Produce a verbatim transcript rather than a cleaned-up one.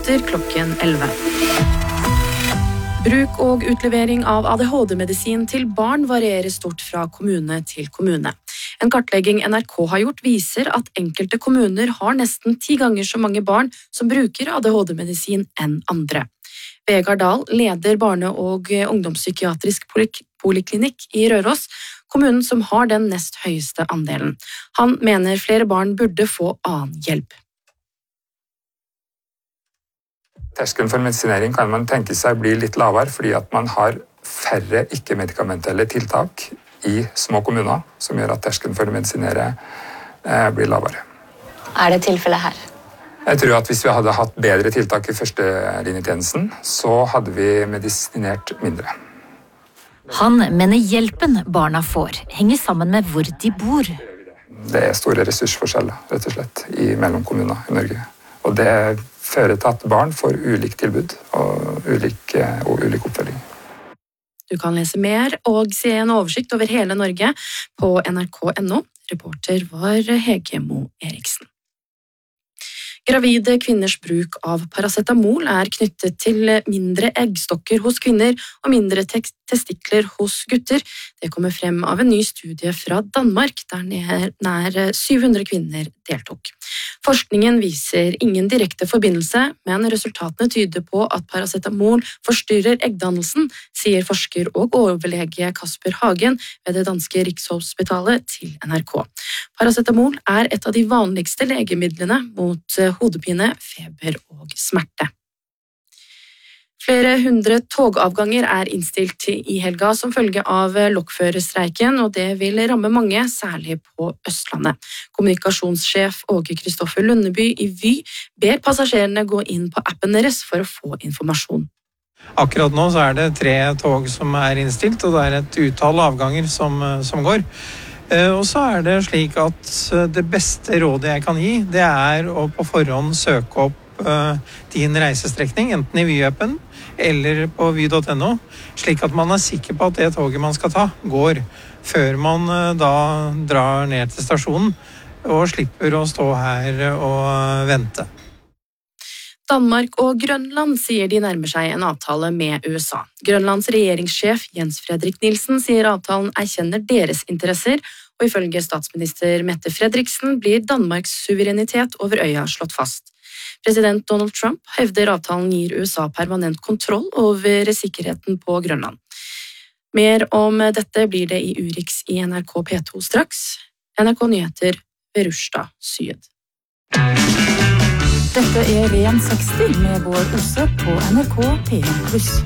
nyheter klokken elleve. Bruk og utlevering av A D H D-medisin til barn varierer stort fra kommune til kommune. En kartlegging N R K har gjort viser at enkelte kommuner har nesten ti ganger så mange barn som bruker A D H D-medisin enn andre. Vegard Dahl leder barne- og ungdomspsykiatrisk poliklinikk i Røros, kommunen som har den nest høyeste andelen. Han mener flere barn burde få annen hjelp. Terskelen for medisinering kan man tenke seg bli litt lavere, fordi at man har færre ikke-medikamentelle tiltak i små kommuner, som gjør at terskelen for å medisinere eh, blir lavere. Er det tilfellet her? Jeg tror at hvis vi hadde hatt bedre tiltak i førstelinjetjenesten, så hadde vi medisinert mindre. Han mener hjelpen barna får henger sammen med hvor de bor. Det er store ressursforskjeller, rett og slett, i mellom kommuner i Norge. Og det fører til at barn får ulik tilbud og ulik, og ulik oppfølging. Du kan lese mer og se en oversikt over hele Norge på N R K punktum N O. Reporter var Hege Mo Eriksen. Gravide kvinners bruk av paracetamol er knyttet til mindre eggstokker hos kvinner og mindre tek- testikler hos gutter. Det kommer frem av en ny studie fra Danmark, der nær, nær syv hundre kvinner deltok. Forskningen viser ingen direkte forbindelse, men resultatene tyder på at paracetamol forstyrrer eggdannelsen, sier forsker og overlege Kasper Hagen ved det danske Rikshospitalet til N R K. Paracetamol er et av de vanligste legemidlene mot hodepine, feber og smerte. Flere hundre togavganger er innstilt i helga som følge av lokførerstreiken, og det vil ramme mange, særlig på Østlandet. Kommunikasjonssjef Åge Kristoffer Lundeby i Vy ber passasjerene gå inn på appen deres for å få informasjon. Akkurat nå så er det tre tog som er innstilt, og det er et utall avganger som, som går. Og så er det slik at det beste rådet jeg kan gi, det er å på forhånd søke opp din reisestrekning, enten i Vy-appen eller på vy punktum no, slik at man er sikker på at det toget man skal ta går, før man da drar ned til stasjonen og slipper å stå her og vente. Danmark og Grønland sier de nærmer seg en avtale med U S A. Grønlands regjeringssjef Jens Fredrik Nielsen sier avtalen erkjenner deres interesser, og ifølge statsminister Mette Fredriksen blir Danmarks suverenitet over øya slått fast. President Donald Trump hevder avtalen gir U S A permanent kontroll over sikkerheten på Grønland. Mer om dette blir det i Urix i N R K P to straks. N R K Nyheter ved Rushda Syed. Dette er Ren seksti med Bård Osse på N R K P en pluss.